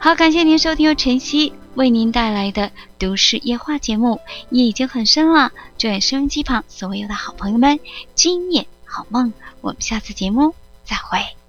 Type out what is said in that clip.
好，感谢您收听由晨曦为您带来的都市夜话节目，夜已经很深了，祝愿收音机旁所有的好朋友们今夜好梦，我们下次节目再会。